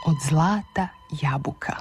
od zlata jabuka.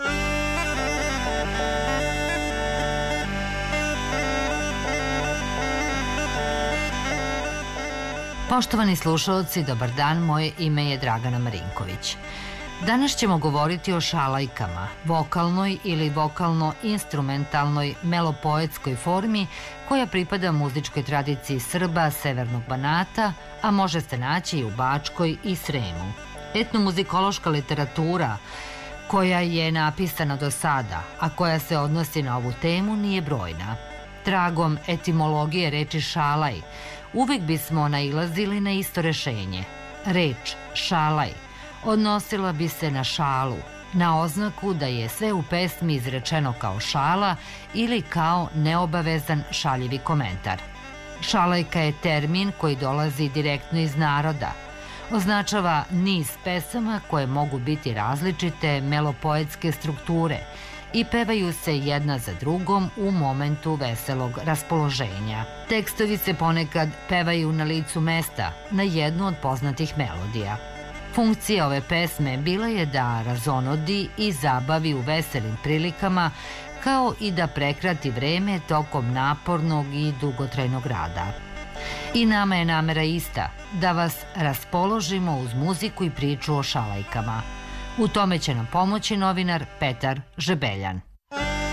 Poštovani slušalci, dobar dan, moje ime je Dragana Marinković. Danas ćemo govoriti o šalajkama, vokalnoj ili vokalno-instrumentalnoj melopoetskoj formi koja pripada muzičkoj tradiciji Srba Severnog Banata, a može se naći i u Bačkoj i Sremu. Etnomuzikološka literatura koja je napisana do sada, a koja se odnosi na ovu temu, nije brojna. Tragom etimologije reči šalaj uvek bismo nailazili na isto rešenje. Reč šalaj odnosila bi se na šalu, na oznaku da je sve u pesmi izrečeno kao šala ili kao neobavezan šaljivi komentar. Šalajka je termin koji dolazi direktno iz naroda. Označava niz pesama koje mogu biti različite melopoetske strukture i pevaju se jedna za drugom u momentu veselog raspoloženja. Tekstovi se ponekad pevaju na licu mesta, na jednu od poznatih melodija. Funkcija ove pesme bila je da razonodi i zabavi u veselim prilikama, kao i da prekrati vreme tokom napornog i dugotrajnog rada. I nama je namera ista, da vas raspoložimo uz muziku i priču o šalajkama. U tome će nam pomoći novinar Petar Žebeljan.